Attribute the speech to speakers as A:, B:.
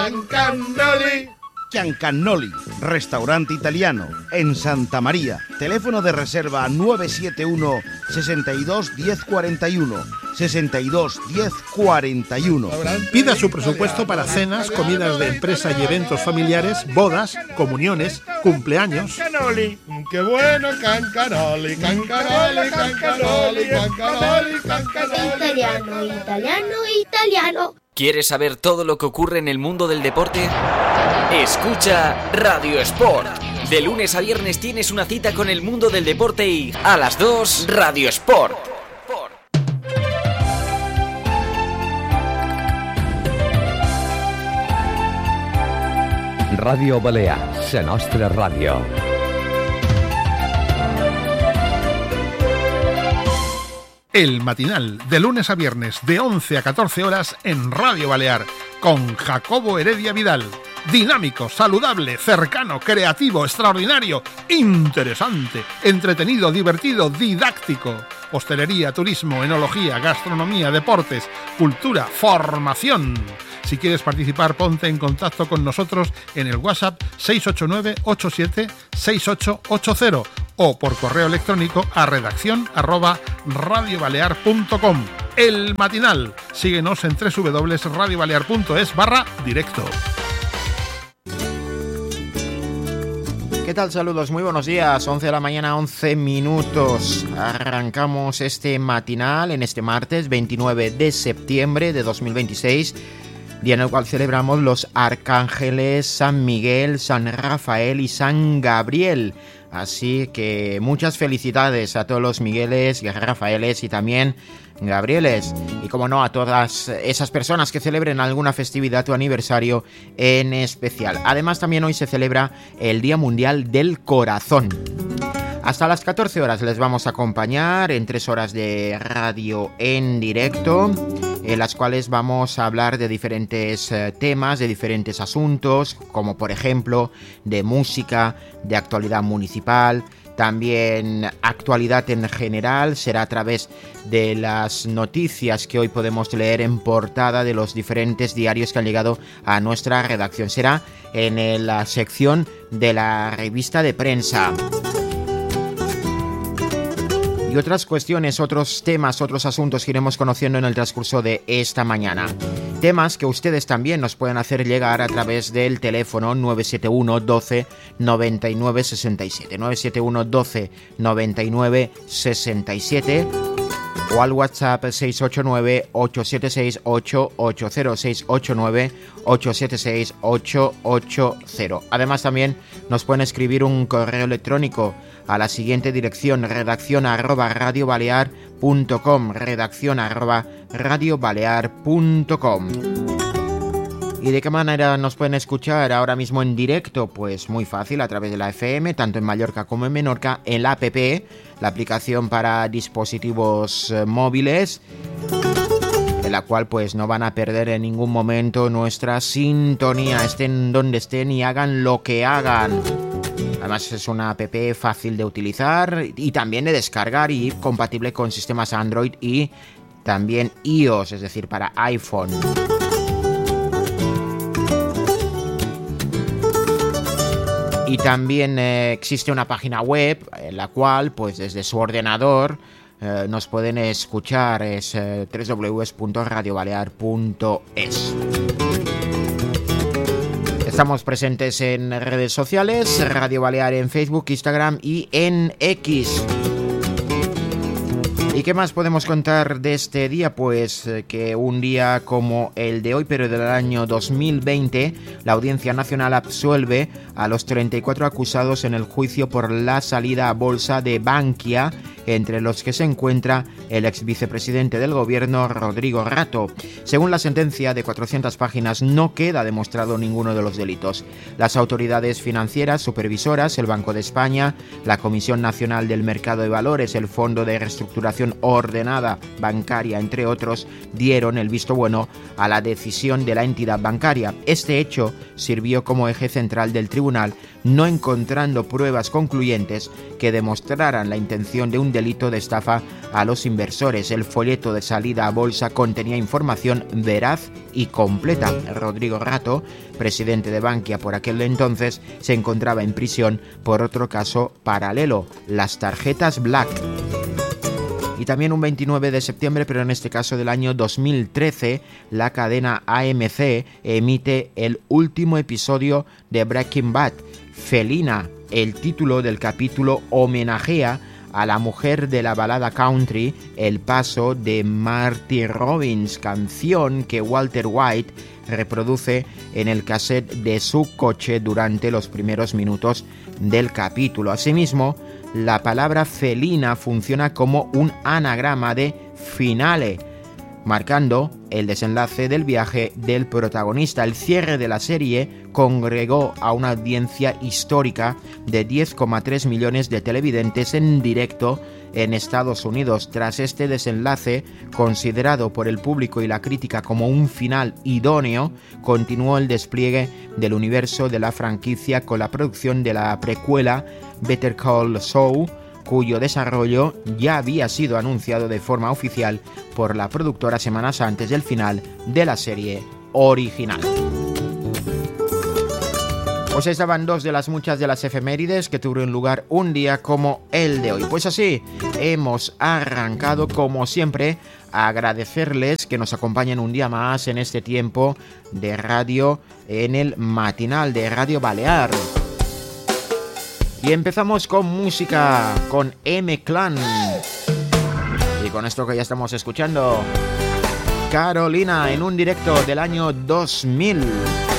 A: Ciancannoli.
B: Ciancannoli, restaurante italiano, en Santa María. Teléfono de reserva 971 62 10 41. 62 10 41.
C: Pida su presupuesto para cenas, comidas de empresa y eventos familiares, bodas, comuniones, cumpleaños.
A: Cancanoli. ¡Qué bueno, Cancanoli! Cancanoli, Cancanoli, Cancanoli, Cancanoli.
D: Italiano, italiano, italiano.
E: ¿Quieres saber todo lo que ocurre en el mundo del deporte? Escucha Radio Sport. De lunes a viernes tienes una cita con el mundo del deporte y a las 2 Radio Sport.
F: Radio Balear, la nostra ràdio.
C: El matinal, de lunes a viernes, de 11 a 14 horas en Radio Balear, con Jacobo Heredia Vidal. Dinámico, saludable, cercano, creativo, extraordinario, interesante, entretenido, divertido, didáctico. Hostelería, turismo, enología, gastronomía, deportes, cultura, formación. Si quieres participar, ponte en contacto con nosotros en el WhatsApp 689-87-6880 o por correo electrónico a redaccion@radiobalear.com. El matinal. Síguenos en www.radiobalear.es/directo.
G: ¿Qué tal? Saludos, muy buenos días. 11 de la mañana, 11 minutos. Arrancamos este matinal en este martes 29 de septiembre de 2026, día en el cual celebramos los arcángeles San Miguel, San Rafael y San Gabriel. Así que muchas felicidades a todos los Migueles y Rafaeles y también Gabrieles. Y como no, a todas esas personas que celebren alguna festividad o aniversario en especial. Además, también hoy se celebra el Día Mundial del Corazón. Hasta las 14 horas les vamos a acompañar en 3 horas de radio en directo, en las cuales vamos a hablar de diferentes temas, de diferentes asuntos, como por ejemplo de música, de actualidad municipal, también actualidad en general. Será a través de las noticias que hoy podemos leer en portada de los diferentes diarios que han llegado a nuestra redacción. Será en la sección de la revista de prensa. Y otras cuestiones, otros temas, otros asuntos que iremos conociendo en el transcurso de esta mañana. Temas que ustedes también nos pueden hacer llegar a través del teléfono 971 12 99 67. 971 12 99 67 o al WhatsApp 689 876 880 689 876 880. Además también nos pueden escribir un correo electrónico a la siguiente dirección: redaccion@radiobalear.com, redaccion@radiobalear.com. ¿Y de qué manera nos pueden escuchar ahora mismo en directo? Pues muy fácil, a través de la FM, tanto en Mallorca como en Menorca, en la app, la aplicación para dispositivos móviles, en la cual pues no van a perder en ningún momento nuestra sintonía, estén donde estén y hagan lo que hagan. Además es una app fácil de utilizar y también de descargar y compatible con sistemas Android y también iOS, es decir, para iPhone. Y también existe una página web en la cual, pues desde su ordenador, nos pueden escuchar. Es www.radiobalear.es. Estamos presentes en redes sociales, Radio Balear en Facebook, Instagram y en X. ¿Y qué más podemos contar de este día? Pues que un día como el de hoy, pero del año 2020, la Audiencia Nacional absuelve a los 34 acusados en el juicio por la salida a bolsa de Bankia, entre los que se encuentra el ex vicepresidente del gobierno, Rodrigo Rato. Según la sentencia de 400 páginas, no queda demostrado ninguno de los delitos. Las autoridades financieras supervisoras, el Banco de España, la Comisión Nacional del Mercado de Valores, el Fondo de Reestructuración Ordenada Bancaria, entre otros, dieron el visto bueno a la decisión de la entidad bancaria. Este hecho sirvió como eje central del tribunal, no encontrando pruebas concluyentes que demostraran la intención de un delito de estafa a los inversores. El folleto de salida a bolsa contenía información veraz y completa. Rodrigo Rato, presidente de Bankia por aquel entonces, se encontraba en prisión por otro caso paralelo, las tarjetas Black. Y también un 29 de septiembre, pero en este caso del año 2013, la cadena AMC emite el último episodio de Breaking Bad. Felina, el título del capítulo, homenajea a la mujer de la balada country, El Paso de Marty Robbins, canción que Walter White reproduce en el cassette de su coche durante los primeros minutos del capítulo. Asimismo, la palabra felina funciona como un anagrama de finale, marcando el desenlace del viaje del protagonista. El cierre de la serie congregó a una audiencia histórica de 10,3 millones de televidentes en directo en Estados Unidos. Tras este desenlace, considerado por el público y la crítica como un final idóneo, continuó el despliegue del universo de la franquicia con la producción de la precuela Better Call Saul, cuyo desarrollo ya había sido anunciado de forma oficial por la productora semanas antes del final de la serie original. Pues estaban dos de las muchas de las efemérides que tuvieron lugar un día como el de hoy. Pues así, hemos arrancado como siempre a agradecerles que nos acompañen un día más en este tiempo de radio en el matinal de Radio Balear. Y empezamos con música, con M-Clan. Y con esto que ya estamos escuchando, Carolina, en un directo del año 2000.